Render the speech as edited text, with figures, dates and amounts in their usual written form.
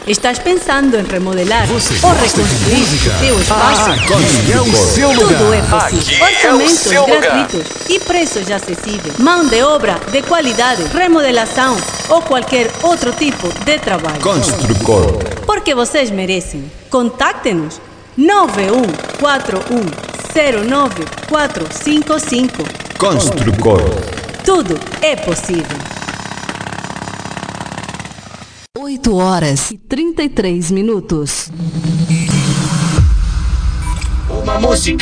Estás pensando em remodelar Você ou gosta de reconstruir música? teu espaço? Aqui é o seu Tudo lugar. é possível. Aqui é o Orçamentos seu lugar. gratuitos e preços acessíveis. Mão de obra de qualidade, remodelação ou qualquer outro tipo de trabalho. Construcor. Porque vocês merecem. Contacte-nos 9141094455. Construcor. Tudo é possível. 8h33. Uma música